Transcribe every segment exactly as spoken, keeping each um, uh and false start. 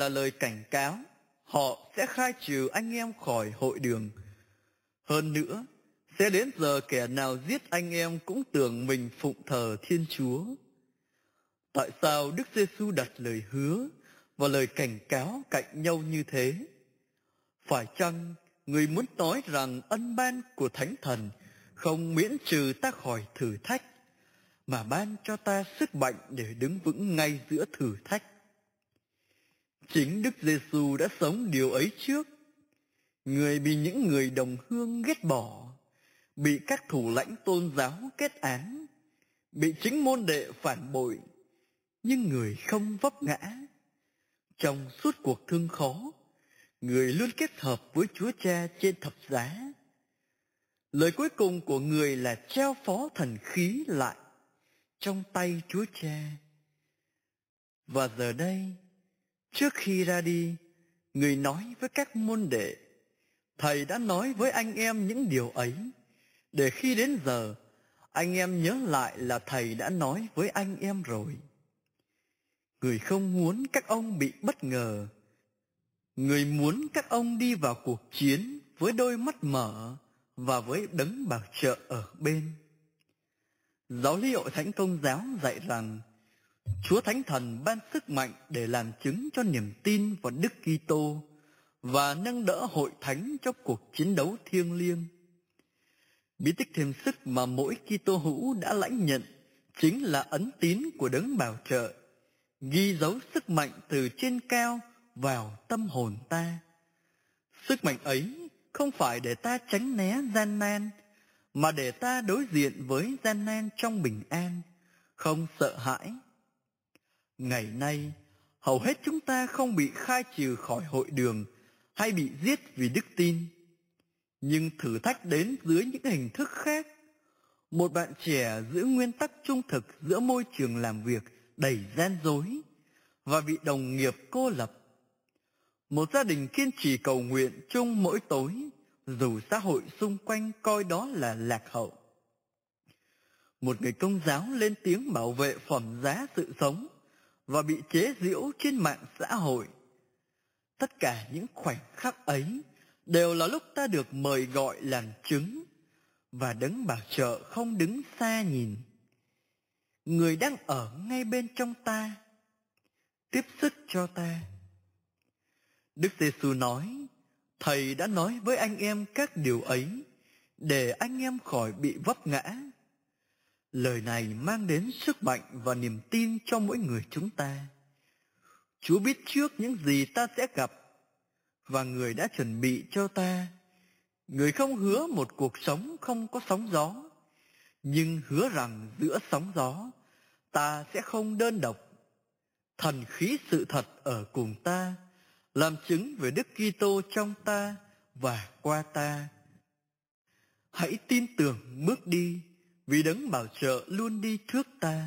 là lời cảnh cáo, họ sẽ khai trừ anh em khỏi hội đường. Hơn nữa, sẽ đến giờ kẻ nào giết anh em cũng tưởng mình phụng thờ Thiên Chúa. Tại sao Đức Giêsu đặt lời hứa và lời cảnh cáo cạnh nhau như thế? Phải chăng người muốn nói rằng ân ban của Thánh Thần không miễn trừ ta khỏi thử thách, mà ban cho ta sức mạnh để đứng vững ngay giữa thử thách? Chính Đức Giêsu đã sống điều ấy trước. Người bị những người đồng hương ghét bỏ, bị các thủ lãnh tôn giáo kết án, bị chính môn đệ phản bội, nhưng người không vấp ngã. Trong suốt cuộc thương khó, người luôn kết hợp với Chúa Cha trên thập giá. Lời cuối cùng của người là trao phó thần khí lại trong tay Chúa Cha. Và giờ đây, trước khi ra đi, người nói với các môn đệ: Thầy đã nói với anh em những điều ấy, để khi đến giờ, anh em nhớ lại là Thầy đã nói với anh em rồi. Người không muốn các ông bị bất ngờ. Người muốn các ông đi vào cuộc chiến với đôi mắt mở và với đấng bảo trợ ở bên. Giáo lý Hội Thánh Công giáo dạy rằng Chúa Thánh Thần ban sức mạnh để làm chứng cho niềm tin vào Đức Kitô và nâng đỡ hội thánh trong cuộc chiến đấu thiêng liêng. Bí tích thêm sức mà mỗi Kitô hữu đã lãnh nhận chính là ấn tín của đấng bảo trợ, ghi dấu sức mạnh từ trên cao vào tâm hồn ta. Sức mạnh ấy không phải để ta tránh né gian nan, mà để ta đối diện với gian nan trong bình an, không sợ hãi. Ngày nay, hầu hết chúng ta không bị khai trừ khỏi hội đường hay bị giết vì đức tin. Nhưng thử thách đến dưới những hình thức khác. Một bạn trẻ giữ nguyên tắc trung thực giữa môi trường làm việc đầy gian dối và bị đồng nghiệp cô lập. Một gia đình kiên trì cầu nguyện chung mỗi tối, dù xã hội xung quanh coi đó là lạc hậu. Một người công giáo lên tiếng bảo vệ phẩm giá sự sống và bị chế giễu trên mạng xã hội. Tất cả những khoảnh khắc ấy đều là lúc ta được mời gọi làm chứng, và đấng bảo trợ không đứng xa nhìn. Người đang ở ngay bên trong ta, tiếp sức cho ta. Đức Giêsu nói: Thầy đã nói với anh em các điều ấy để anh em khỏi bị vấp ngã. Lời này mang đến sức mạnh và niềm tin cho mỗi người chúng ta. Chúa biết trước những gì ta sẽ gặp, và Người đã chuẩn bị cho ta. Người không hứa một cuộc sống không có sóng gió, nhưng hứa rằng giữa sóng gió ta sẽ không đơn độc. Thần khí sự thật ở cùng ta, làm chứng về Đức Kitô trong ta và qua ta. Hãy tin tưởng bước đi, vì đấng bảo trợ luôn đi trước ta.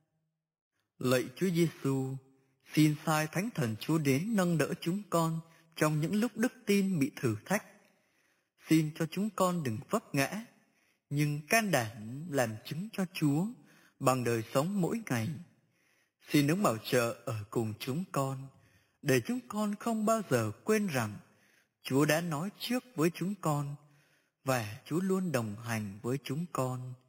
Lạy Chúa Giêsu, xin sai Thánh Thần Chúa đến nâng đỡ chúng con trong những lúc đức tin bị thử thách. Xin cho chúng con đừng vấp ngã, nhưng can đảm làm chứng cho Chúa bằng đời sống mỗi ngày. Xin đấng bảo trợ ở cùng chúng con, để chúng con không bao giờ quên rằng Chúa đã nói trước với chúng con, và Chúa luôn đồng hành với chúng con.